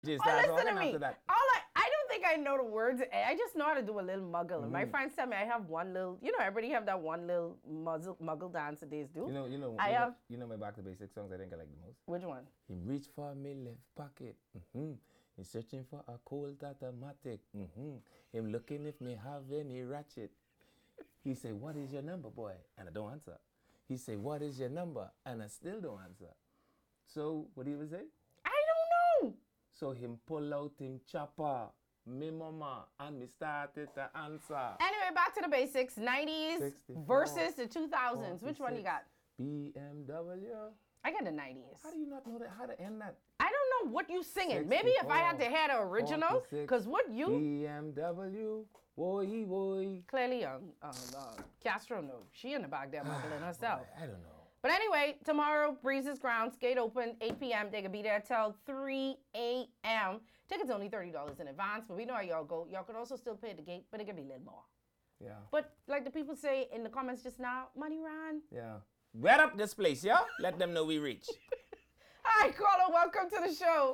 Just Oh, start listen talking to me. after that. I don't think I know the words. I just know how to do a little muggle. My friends tell me I have one little, everybody have that one little muggle dance that they do. I have. You know my back to basics songs I think I like the most. Which one? He reached for me left pocket. He's searching for a Colt automatic. Him looking if me have any ratchet. He say, "What is your number, boy?" And I don't answer. He say, "What is your number?" And I still don't answer. So what do you say? I don't know. So him pull out him chopper, me mama, and me started to answer. Anyway, back to the basics. 90s 64, versus the 2000s. Which one you got? BMW. I got the 90s. How do you not know that? How to end that? I don't know what you singing. Maybe if I had to hear the original, because what you... BMW, boy, boy. Clearly, Castro, no. She in the back there muggling herself. I don't know. But anyway, tomorrow, Breezes Grounds, gate open, 8 p.m. They can be there till 3 a.m. Tickets only $30 in advance, but we know how y'all go. Y'all could also still pay at the gate, but it could be a little more. Yeah. But like the people say in the comments just now, money ran. Yeah. Wet up this place, yo. Let them know we reach. Hi, caller. Welcome to the show.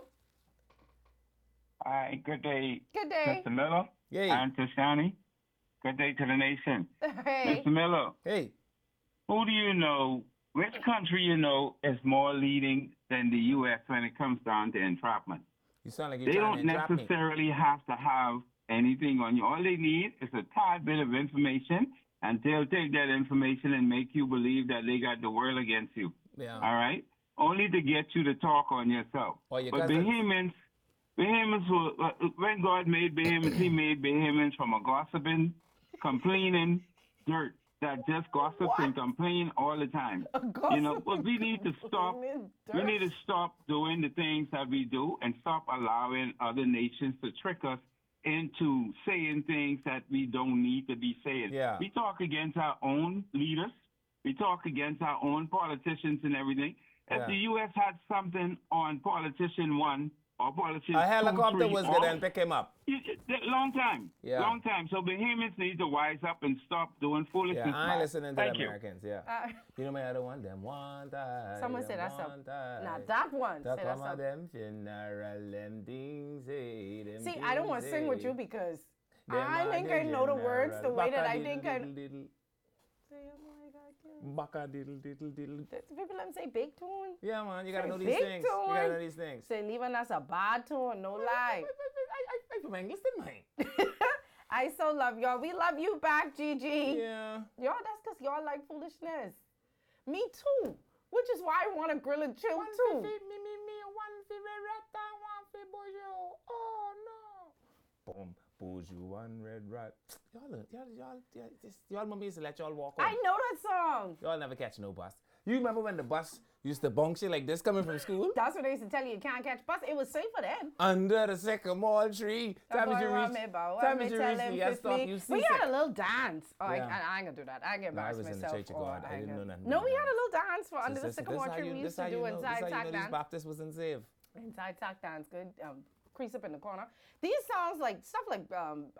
Hi, good day. Good day. Mr. Miller. Hey. And to Shani. Good day to the nation. Hey. Mr. Miller, Hey. who do you know, which country you know is more leading than the U.S. when it comes down to entrapment? You sound like you're They trying don't to entrap me. necessarily have to have anything on you. All they need is a tad bit of information, and they'll take that information and make you believe that they got the world against you. Yeah. All right? Only to get you to talk on yourself. Or your But cousins. Bahamians when God made Bahamians, he made Bahamians from a gossiping, complaining dirt that just gossips and complain all the time. But we need to stop. We need to stop doing the things that we do and stop allowing other nations to trick us into saying things that we don't need to be saying. Yeah. We talk against our own leaders. We talk against our own politicians and everything. If the U.S. had something on politician one or politician A helicopter 2, 3, was going to pick him up. Long time. Yeah. Long time. So Bahamians need to wise up and stop doing foolishness. Yeah, I ain't listening to the Thank you. Americans, yeah. You know my other one? Them one time. Someone said that's a... Now that one. The Say that's come of a... them funeral, them things, them See, I don't want to sing with you because I Them think are I know the words the way that I Baka think I... diddle, diddle, Say, oh my God, diddle. Baka diddle, diddle, diddle. people let me say big tune. Yeah, man, you gotta Say know these big things. You tune. gotta know these things. Say leaving us a bad tune, no lie. I for my English, didn't I? I so love y'all. We love you back, Gigi. Yeah. Y'all, that's because y'all like foolishness. Me too. Which is why I want to grill and chill too. One for Retta, one for Bojo. Oh no. Boom. Bojo, one red rat. Y'all mummy used to let y'all walk on. I know that song. Y'all never catch no bus. You remember when the bus used to bonk shit like this coming from school? That's what they used to tell you can't catch bus. It was safer then. Under the sycamore tree. Time as you reach me, I stop you see. We had a little dance. Oh, Yeah. I ain't gonna do that. I ain't gonna No, I embarrass was in the myself. Church of God. I didn't know nothing. No, we had a little dance for under the This sycamore how tree. you- We this used to how do you know- inside this how you tack know these dance. Baptists wasn't saved. Inside tack dance, good. Crease up in the corner. These songs, like stuff like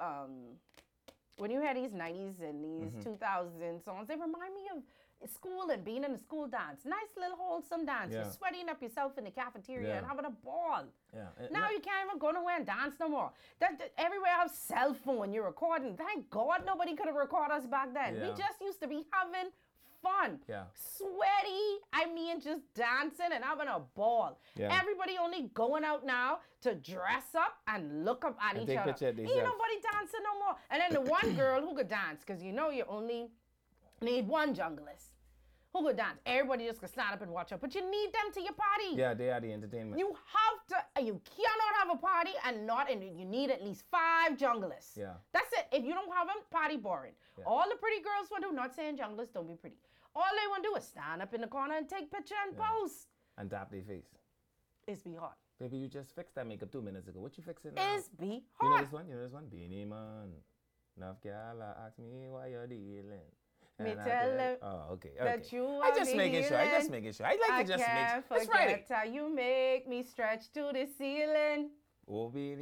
when you had these 90s and these 2000 songs, they remind me of school and being in a school dance. Nice little wholesome dance. Yeah. You're sweating up yourself in the cafeteria Yeah. and having a ball. Yeah. Now you can't even go nowhere and dance no more. Everywhere I have cell phone, you're recording. Thank God nobody could have recorded us back then. Yeah. We just used to be having fun. Yeah. Sweaty, just dancing and having a ball. Yeah. Everybody only going out now to dress up and look up at each take other. picture of Ain't themselves. nobody dancing no more. And then the one girl who could dance, because you only need one junglist. Who could dance? Everybody just could stand up and watch her. But you need them to your party. Yeah, they are the entertainment. You have to, you cannot have a party and you need at least 5 junglers. Yeah. That's it. If you don't have them, party boring. Yeah. All the pretty girls want to do, not saying junglers don't be pretty. All they want to do is stand up in the corner and take picture and post. And tap their face. It's be hot. Baby, you just fixed that makeup 2 minutes ago. What you fixing now? It's be You hot. know this one? Beanie man. Enough gal ask me why you're dealing. Me And I tell them Oh, okay. that you I are just making sure. I dealing. just making sure. I like I to just can't make. It's Friday. forget how you make me stretch to the ceiling. Oh, Beanie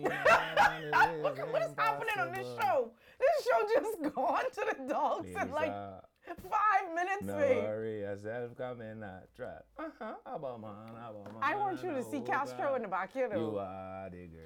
man. What is happening on this show? This show just gone to the dogs and like 5 minutes, No mate. worry yourself, come in that trap. Abba man, I want you to see Castro in the back, you know. You are the girl.